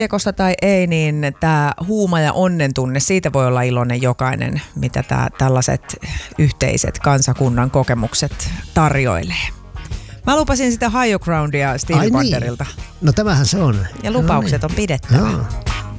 Kekosta tai ei, niin tämä huuma ja onnen tunne, siitä voi olla iloinen jokainen, mitä tällaiset yhteiset kansakunnan kokemukset tarjoilee. Mä lupasin sitä Higher Groundia Stevie Wonderilta. No tämähän se on. Ja lupaukset on pidettävä. Joo.